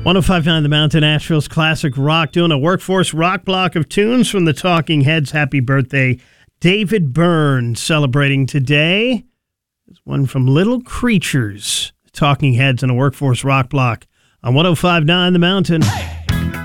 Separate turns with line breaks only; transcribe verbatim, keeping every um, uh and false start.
one oh five point nine The Mountain, Asheville's classic rock, doing a workforce rock block of tunes from the Talking Heads. Happy birthday, David Byrne, celebrating today. There's one from Little Creatures, Talking Heads, and a workforce rock block on one oh five point nine The Mountain.